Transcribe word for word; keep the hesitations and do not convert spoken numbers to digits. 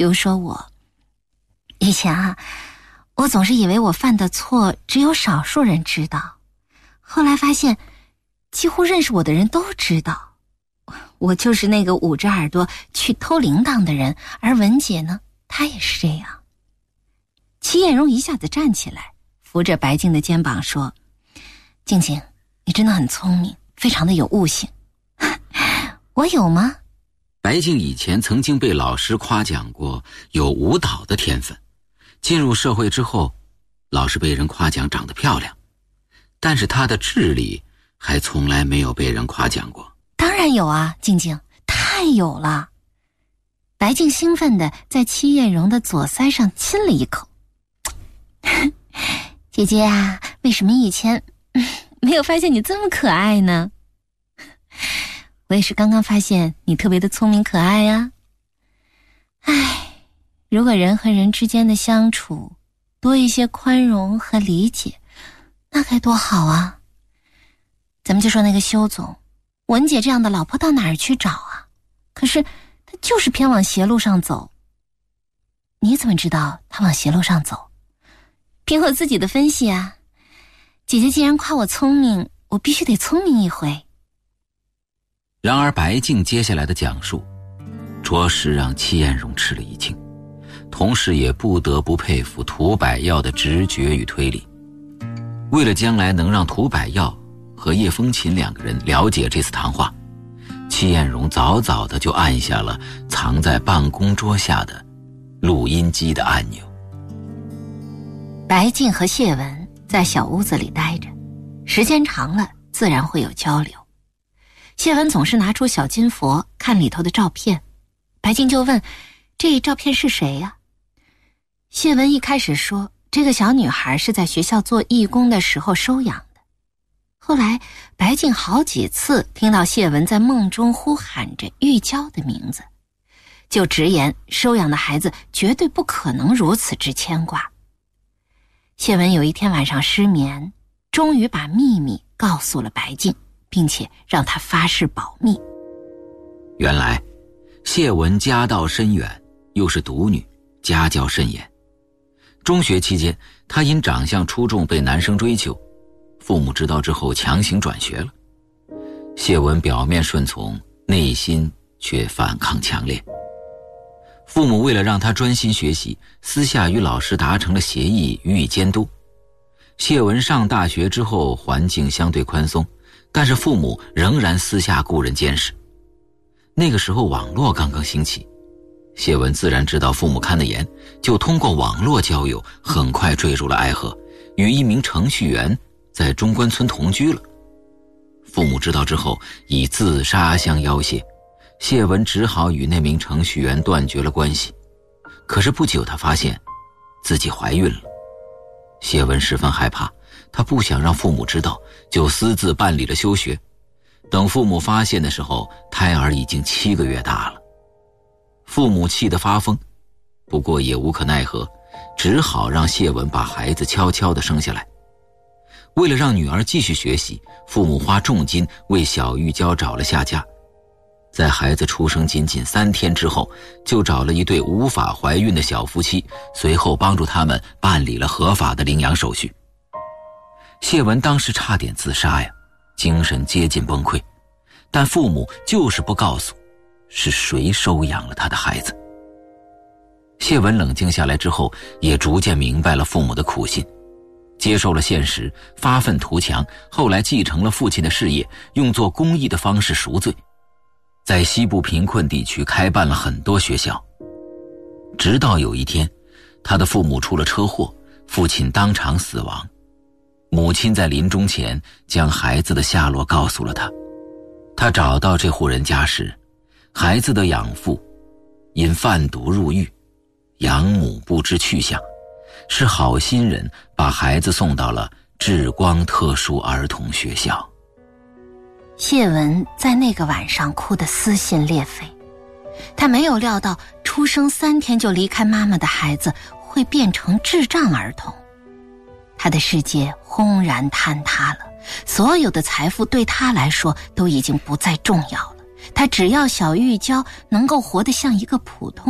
比如说我，以前啊，我总是以为我犯的错只有少数人知道，后来发现几乎认识我的人都知道。我就是那个捂着耳朵去偷铃铛的人，而文姐呢，她也是这样。齐艳荣一下子站起来，扶着白静的肩膀说：静静，你真的很聪明，非常的有悟性。我有吗？ 白静以前曾经被老师夸奖过有舞蹈的天分，进入社会之后，老是被人夸奖长得漂亮，但是她的智力还从来没有被人夸奖过。 当然有啊，静静，太有了。白静兴奋地在戚艳荣的左腮上亲了一口。姐姐啊，为什么以前、嗯、没有发现你这么可爱呢？我也是刚刚发现你特别的聪明可爱呀。唉，如果人和人之间的相处多一些宽容和理解，那该多好啊。咱们就说那个修总，文姐这样的老婆到哪儿去找啊？可是她就是偏往邪路上走。你怎么知道她往邪路上走？凭我自己的分析啊。姐姐既然夸我聪明，我必须得聪明一回。 然而白静接下来的讲述着实让戚艳荣吃了一惊，同时也不得不佩服涂百耀的直觉与推理。为了将来能让涂百耀和叶风琴两个人了解这次谈话，戚艳荣早早的就按下了藏在办公桌下的录音机的按钮。 白静和谢文在小屋子里待着，时间长了自然会有交流。谢文总是拿出小金佛看里头的照片，白静就问：这照片是谁呀？谢文一开始说这个小女孩是在学校做义工的时候收养的，后来白静好几次听到谢文在梦中呼喊着玉娇的名字，就直言收养的孩子绝对不可能如此之牵挂。谢文有一天晚上失眠，终于把秘密告诉了白静，并且让她发誓保密。 原来谢文家道深远，又是独女，家教甚严。中学期间，她因长相出众被男生追求，父母知道之后强行转学了。谢文表面顺从，内心却反抗强烈。父母为了让她专心学习，私下与老师达成了协议予以监督。谢文上大学之后环境相对宽松，但是父母仍然私下雇人监视。那个时候网络刚刚兴起，谢文自然知道父母看得严，就通过网络交友很快坠入了爱河，与一名程序员在中关村同居了。父母知道之后以自杀相要挟，谢文只好与那名程序员断绝了关系。可是不久她发现自己怀孕了，谢文十分害怕，她不想让父母知道，就私自办理了休学。等父母发现的时候，胎儿已经七个月大了。父母气得发疯，不过也无可奈何，只好让谢文把孩子悄悄地生下来。为了让女儿继续学习，父母花重金为小玉娇找了下家。在孩子出生仅仅三天之后，就找了一对无法怀孕的小夫妻，随后帮助他们办理了合法的领养手续。谢文当时差点自杀呀，精神接近崩溃，但父母就是不告诉是谁收养了他的孩子。谢文冷静下来之后，也逐渐明白了父母的苦心，接受了现实，发愤图强，后来继承了父亲的事业，用做公益的方式赎罪，在西部贫困地区开办了很多学校。直到有一天，他的父母出了车祸，父亲当场死亡。母亲在临终前将孩子的下落告诉了他。他找到这户人家时，孩子的养父因贩毒入狱，养母不知去向，是好心人把孩子送到了智光特殊儿童学校。 谢文在那个晚上哭得撕心裂肺，他没有料到出生三天就离开妈妈的孩子会变成智障儿童。他的世界轰然坍塌了，所有的财富对他来说都已经不再重要了，他只要小玉娇能够活得像一个普通